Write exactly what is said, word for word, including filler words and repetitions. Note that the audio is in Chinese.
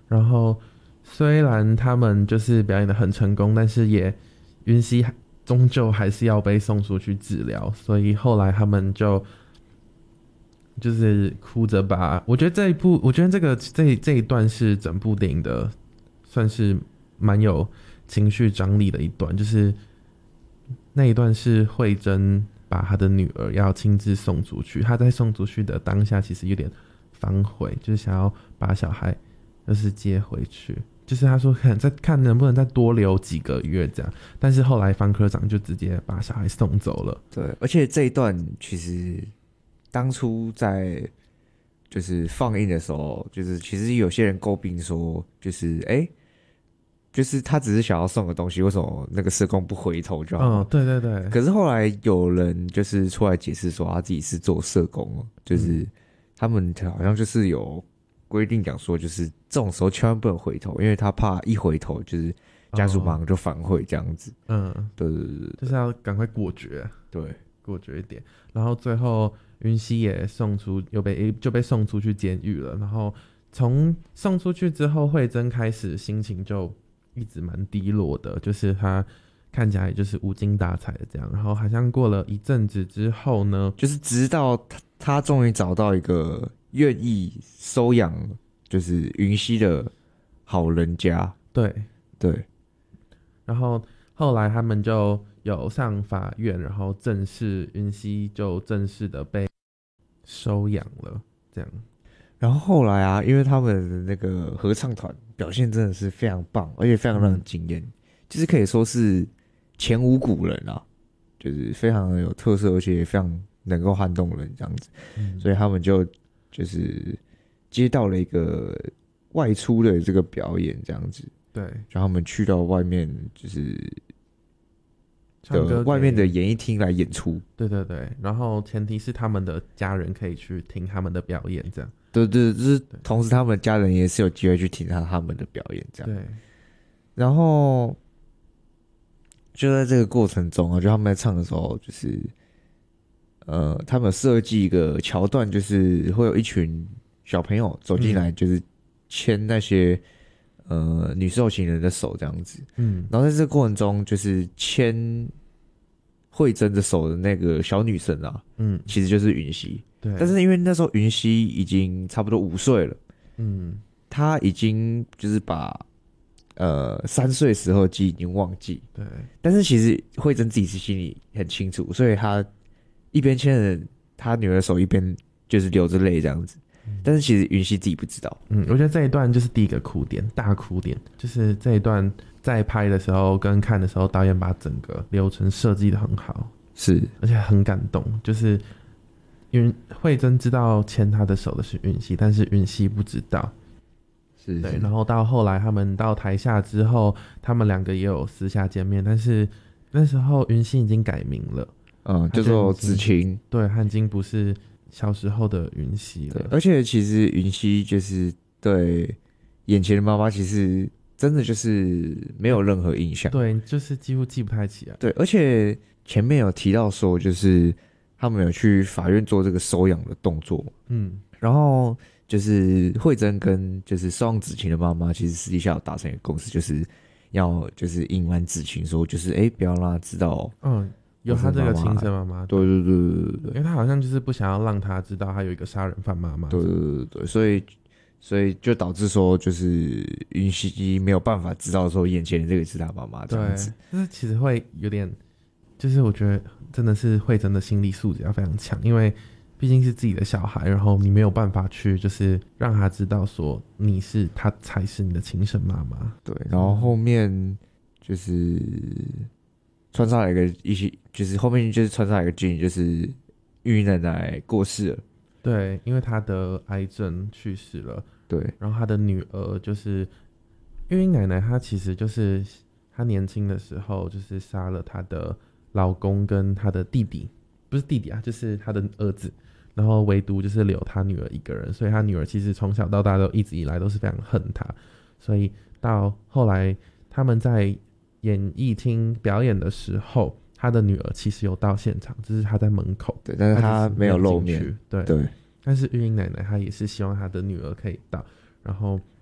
然后虽然他们就是表演的很成功，但是也云溪终究还是要被送出去治疗，所以后来他们就就是哭着把，我觉得这一部，我觉得这个这这一段是整部电影的算是蛮有情绪张力的一段，就是那一段是慧珍把她的女儿要亲自送出去，她在送出去的当下其实有点反悔，就是想要把小孩就是接回去，就是他说看再看能不能再多留几个月这样，但是后来方科长就直接把小孩送走了。 对，而且这一段其实当初在就是放映的时候，就是其实有些人诟病说，就是哎、欸，就是他只是想要送个东西，为什么那个社工不回头就好？ 嗯，对对对。 可是后来有人就是出来解释说，他自己是做社工，就是他们好像就是有规定讲说，就是这种时候千万不能回头，因为他怕一回头就是家属马上就反悔这样子。 嗯， 对对对对， 就是要赶快果决， 对， 果决一点。然后最后云溪也送出，又被就被送出去监狱了。然后从送出去之后，慧珍开始心情就一直蛮低落的，就是她看起来就是无精打采的这样。然后好像过了一阵子之后呢， 就是直到他他终于找到一个愿意收养就是云溪的好人家。 对对， 然后后来他们就有上法院，然后正式云溪就正式的被收养了，这样。 然后后来啊，因为他们的那个合唱团表现真的是非常棒，而且非常让人惊艳，就是可以说是前无古人啊，就是非常有特色，而且也非常能够撼动人这样子。 嗯， 所以他们就就是接到了一个外出的这个表演这样子。 对， 让他们去到外面就是唱歌给的外面的演艺厅来演出。 对对对，然后前提是他们的家人可以去听他们的表演，这样。 对对，就是同时他们的家人也是有机会去听他他们的表演这样。 对， 然后就在这个过程中啊，就他们在唱的时候，就是呃，他们设计一个桥段，就是会有一群小朋友走进来，就是牵那些、嗯、呃女受刑人的手这样子。 嗯， 然后在这个过程中，就是牵慧珍的手的那个小女生啊， 嗯， 其实就是云溪。 对， 但是因为那时候云溪已经差不多五岁了， 嗯， 她已经就是把呃三岁时候的记忆已经忘记。 对， 但是其实慧珍自己是心里很清楚，所以她一边牵着她女儿的手，一边就是流着泪这样子。但是其实云溪自己不知道。 嗯，我觉得这一段就是第一个哭点，大哭点，就是这一段在拍的时候跟看的时候，导演把整个流程设计的很好， 是， 而且很感动，就是云慧珍知道牵她的手的是云溪，但是云溪不知道。 是， 对，然后到后来他们到台下之后，他们两个也有私下见面，但是那时候云溪已经改名了， 嗯，叫做子晴。 对，他已经不是小时候的云溪了。 而且其实云溪就是对眼前的妈妈，其实真的就是没有任何印象。 对，就是几乎记不太起来。 对，而且前面有提到说，就是他们有去法院做这个收养的动作。 嗯， 然后就是慧珍跟就是收养子晴的妈妈，其实私底下有达成一个共识，就是要就是隐瞒子晴说，就是哎、欸、不要让他知道。 嗯，有他这个亲生妈妈。 对对对对对对， 因为他好像就是不想要让他知道他有一个杀人犯妈妈。 对对对对，所以所以就导致说，就是云溪没有办法知道说眼前的这个是他妈妈这样子。 对，就是其实会有点，就是我觉得真的是慧珍的心理素质要非常强，因为毕竟是自己的小孩，然后你没有办法去就是让他知道说你是他才是你的亲生妈妈。 对，然后后面就是穿插了一个一些，就是后面就是穿插了一个剧情，就是玉奶奶过世了。 对，因为他得癌症去世了。 对， 然后他的女儿就是玉英奶奶，她其实就是她年轻的时候就是杀了她的老公跟她的弟弟，不是弟弟啊，就是她的儿子，然后唯独就是留她女儿一个人，所以她女儿其实从小到大都一直以来都是非常恨她，所以到后来他们在演艺厅表演的时候，她的女儿其实有到现场，只是她在门口， 对，但是她没有露面。 对对。但是玉英奶奶她也是希望她的女儿可以到，然后